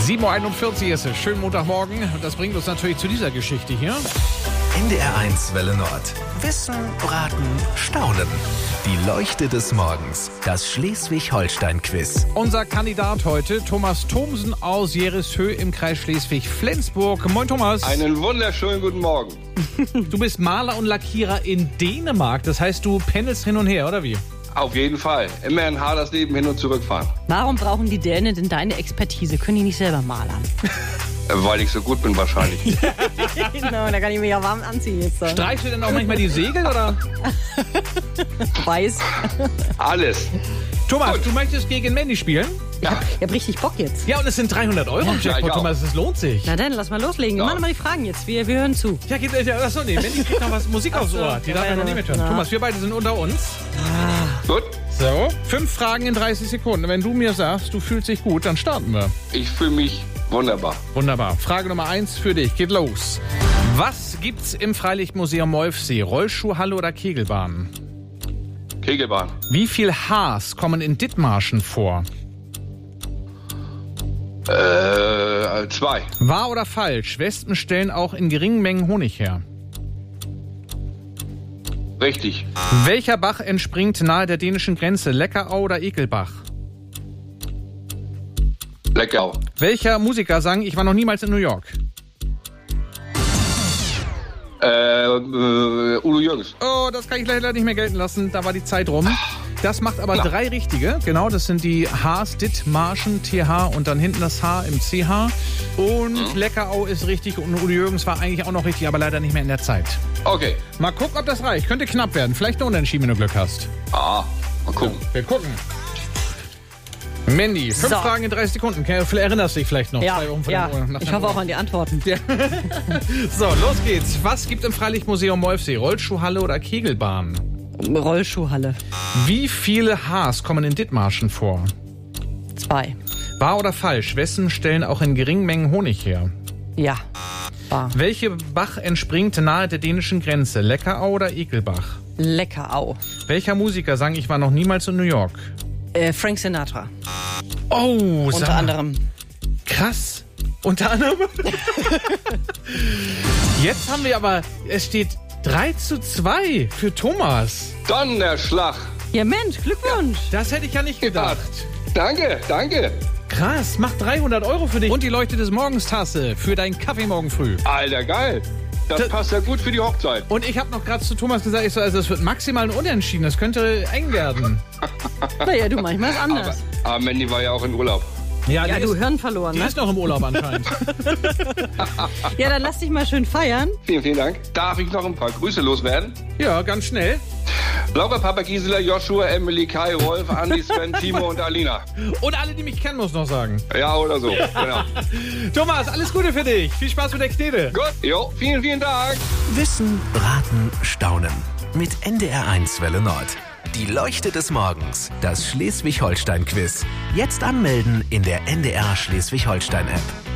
7.41 Uhr ist es. Schönen Montagmorgen. Und das bringt uns natürlich zu dieser Geschichte hier. NDR1 Welle Nord. Wissen, Raten, Staunen. Die Leuchte des Morgens. Das Schleswig-Holstein-Quiz. Unser Kandidat heute, Thomas Thomsen aus Jerishöh im Kreis Schleswig-Flensburg. Moin Thomas. Einen wunderschönen guten Morgen. Du bist Maler und Lackierer in Dänemark. Das heißt, du pendelst hin und her, oder wie? Auf jeden Fall. Immer ein hartes Leben hin und zurück fahren. Warum brauchen die Dänen denn deine Expertise? Können die nicht selber malern? Weil ich so gut bin wahrscheinlich. Genau, da kann ich mich ja warm anziehen jetzt. Streichst du denn auch manchmal die Segel, oder? Weiß. Alles. Thomas, Gut. du möchtest gegen Mandy spielen? Ja. Ich hab richtig Bock jetzt. Ja, und es sind 300 Euro im Ja, Jackpot, ich auch. Thomas. Das lohnt sich. Na dann, lass mal loslegen. Ja. Mach doch mal die Fragen jetzt. Wir hören zu. Ja, geht, achso, nee, Mandy kriegt noch was Musik aufs Ohr. Die darf ja noch nicht mithören. Ja. Thomas, wir beide sind unter uns. Gut. So, 5 Fragen in 30 Sekunden. Wenn du mir sagst, du fühlst dich gut, dann starten wir. Ich fühle mich wunderbar. Wunderbar. Frage Nummer 1 für dich. Geht los. Was gibt's im Freilichtmuseum Molfsee? Rollschuhhalle oder Kegelbahn? Kegelbahn. Wie viel Haas kommen in Dithmarschen vor? 2. Wahr oder falsch? Wespen stellen auch in geringen Mengen Honig her. Richtig. Welcher Bach entspringt nahe der dänischen Grenze? Leckerau oder Ekelbach? Leckerau. Welcher Musiker sang, ich war noch niemals in New York? Udo Jürgens. Oh, das kann ich leider nicht mehr gelten lassen. Da war die Zeit rum. Das macht aber 3 richtige. Genau, das sind die Hs, Dithmarschen, TH und dann hinten das H im CH. Und Leckerau ist richtig und Udo Jürgens war eigentlich auch noch richtig, aber leider nicht mehr in der Zeit. Okay. Mal gucken, ob das reicht. Könnte knapp werden. Vielleicht eine Unentschieden, wenn du Glück hast. Mal gucken. Wir gucken. Mandy, 5 So. Fragen in 30 Sekunden. Erinnerst du dich vielleicht noch? Ja, 2 Wochen vor ja. dem nach Ich dem hoffe auch Urlaub. an die Antworten. Ja. So, los geht's. Was gibt im Freilichtmuseum Molfsee? Rollschuhhalle oder Kegelbahn? Rollschuhhalle. Wie viele Haas kommen in Dithmarschen vor? 2. Wahr oder falsch? Wespen stellen auch in geringen Mengen Honig her. Ja. Wahr. Welche Bach entspringt nahe der dänischen Grenze? Leckerau oder Ekelbach? Leckerau. Welcher Musiker sang, ich war noch niemals in New York? Frank Sinatra. Oh, Unter anderem. Krass. Unter anderem. Jetzt haben wir aber, es steht 3:2 für Thomas. Donnerschlag. Ja Mensch, Glückwunsch. Das hätte ich ja nicht gedacht. Danke, danke. Krass, macht 300 Euro für dich. Und die Leuchte des Morgens Tasse für deinen Kaffee morgen früh. Alter, geil. Das passt ja gut für die Hochzeit. Und ich habe noch gerade zu Thomas gesagt, ich so, also es wird maximal ein Unentschieden. Das könnte eng werden. Naja, du, manchmal ist anders. Aber Mandy war ja auch in Urlaub. Ja, die du ist, Hirn verloren, die ne? ist noch im Urlaub anscheinend. Ja, dann lass dich mal schön feiern. Vielen, vielen Dank. Darf ich noch ein paar Grüße loswerden? Ja, ganz schnell. Laura, Papa Gisela, Joshua, Emily, Kai, Rolf, Andi, Sven, Timo und Alina. Und alle, die mich kennen, muss noch sagen. Ja, oder so. Genau. Thomas, alles Gute für dich. Viel Spaß mit der Knete. Gut, jo, vielen, vielen Dank. Wissen, Raten, Staunen. Mit NDR1 Welle Nord. Die Leuchte des Morgens. Das Schleswig-Holstein-Quiz. Jetzt anmelden in der NDR Schleswig-Holstein-App.